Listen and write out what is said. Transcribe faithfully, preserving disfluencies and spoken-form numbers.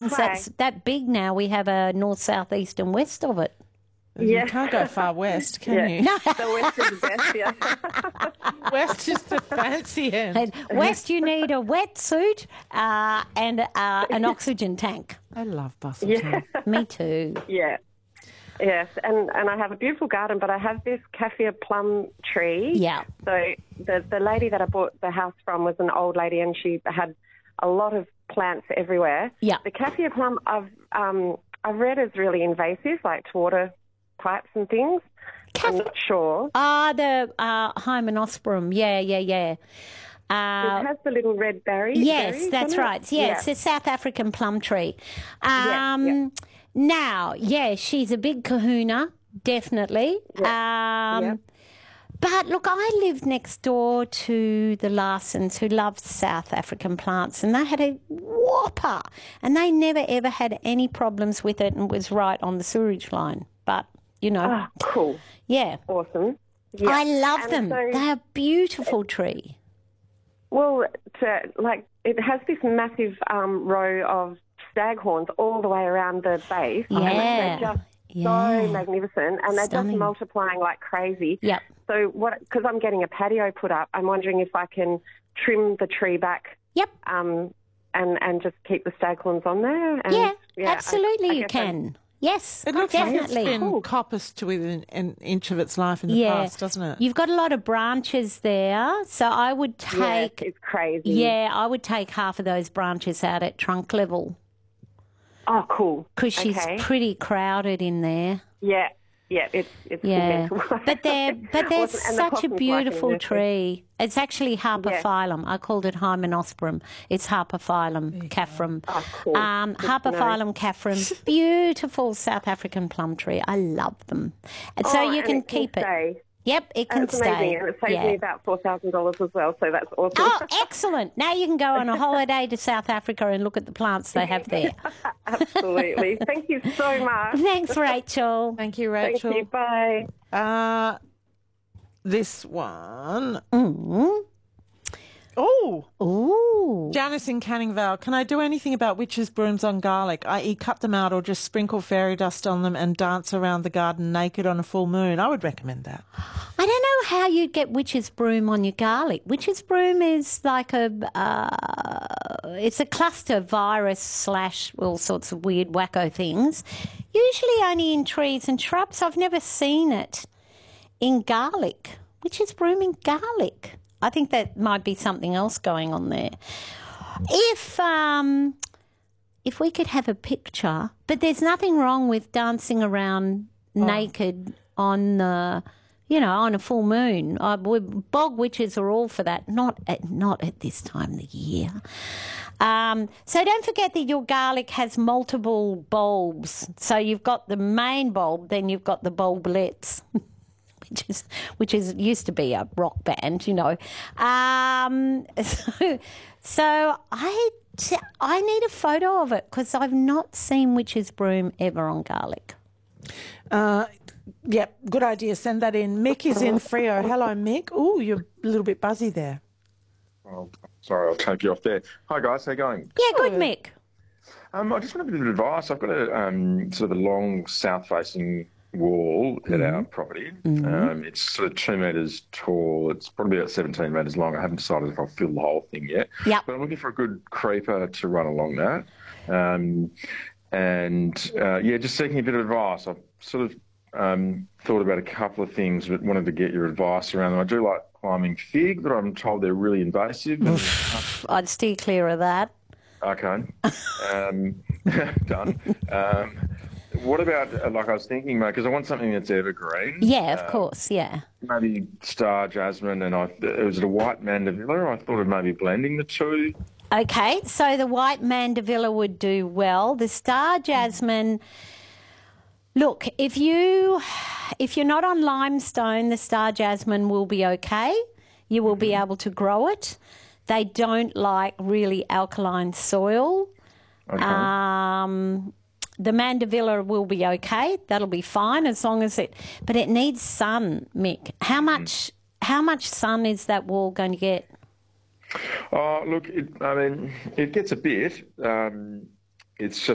mountains clay. that's that big now. We have a north, south, east and west of it. Yeah. You can't go far west, can Yeah. you? The west is the best, yeah. West is the fancy end. And west, you need a wetsuit uh, and uh, an oxygen tank. I love Bustleton. Yeah. Me too. Yeah. Yes, and, and I have a beautiful garden, but I have this kaffir plum tree. Yeah. So the the lady that I bought the house from was an old lady, and she had a lot of plants everywhere. Yeah. The kaffir plum I've um I've read is really invasive, like to water pipes and things. I'm not sure. Ah, the uh, Hymenosperm. Yeah, yeah, yeah. Uh, It has the little red berry. yes, berries that's on it. right. Yeah, it's a South African plum tree. Yeah, Um, yeah. Now, yeah, she's a big kahuna, definitely. Um, yeah. But look, I lived next door to the Larsons who loved South African plants, and they had a whopper, and they never ever had any problems with it, and was right on the sewerage line. But you know, Oh, cool. yeah, Awesome. Yeah. I love And them. so- They're a beautiful tree. Well, to, like it has this massive um, row of staghorns all the way around the base. Yeah. And they're just Yeah. so magnificent, and they're Stunning. just multiplying like crazy. Yep. So what? Because I'm getting a patio put up, I'm wondering if I can trim the tree back. Yep. Um, and and just keep the staghorns on there. And, Yeah, I- absolutely I you guess I- can. Yes, It looks definitely. like it's been coppiced to within an inch of its life in the Yeah. past, doesn't it? You've got a lot of branches there, so I would Yes, take it's crazy. yeah, I would take half of those branches out at trunk level Oh, cool. because she's Okay. pretty crowded in there. Yeah. Yeah. It's it's Yeah, mental. but they're but they're Awesome. And the such a possums like beautiful them, tree. It's actually Harpophyllum. I called it Hymenosperm. It's Harpophyllum caffrum. Oh, cool. Um, Good to know. Harpophyllum caffrum, beautiful South African plum tree. I love them. And so Oh, you and can it keep it. stay. Yep, it can That's stay. amazing, and it saves yeah. me about four thousand dollars as well. So that's awesome. Oh, excellent. Now you can go on a holiday to South Africa and look at the plants they have there. Absolutely. Thank you so much. Thanks, Rachel. Thank you, Thank Rachel. you. Bye. Uh, this one. Mm. Oh, Ooh. Janice in Canning Vale. Can I do anything about witches' brooms on garlic, that is cut them out or just sprinkle fairy dust on them and dance around the garden naked on a full moon? I would recommend that. I don't know how you'd get witch's broom on your garlic. Witch's broom is like a, uh, it's a cluster virus slash all sorts of weird wacko things. Usually only in trees and shrubs. I've never seen it in garlic. Witch's broom in garlic. I think that might be something else going on there. If um, if we could have a picture, but there's nothing wrong with dancing around naked on the, you know, on a full moon. Uh, we- bog witches are all for that. Not at not at this time of the year. Um, so don't forget that your garlic has multiple bulbs. So you've got the main bulb, then you've got the bulblets. Which is, which is used to be a rock band, you know. Um, so, so I, I need a photo of it because I've not seen witch's broom ever on garlic. Uh, yep, good idea. Send that in. Mick is in Freo. Hello, Mick. Oh, you're a little bit buzzy there. Oh, sorry, I'll take you off there. Hi, guys. How you going? Yeah, good, Mick. Um, I just want a bit of advice. I've got a um, sort of a long south-facing wall at our property. Um, it's sort of two metres tall. It's probably about seventeen metres long. I haven't decided if I'll fill the whole thing yet. Yep. But I'm looking for a good creeper to run along that. Um, and, uh, yeah, just seeking a bit of advice. I've sort of um, thought about a couple of things, but wanted to get your advice around them. I do like climbing fig, but I'm told they're really invasive. And, I'd steer clear of that. okay. Um, done. Um, what about, uh, like I was thinking, mate, because I want something that's evergreen. Yeah, of course, yeah. Maybe star jasmine, and I it was a white mandevilla. I thought of maybe blending the two. Okay, so the white mandevilla would do well. The star jasmine, look, if you if you're not on limestone, the star jasmine will be okay. You will be able to grow it. They don't like really alkaline soil. Okay. Um, the mandevilla will be okay. That'll be fine as long as it, but it needs sun, Mick. How much? How much sun is that wall going to get? Oh, look, it, I mean, it gets a bit. Um, it's just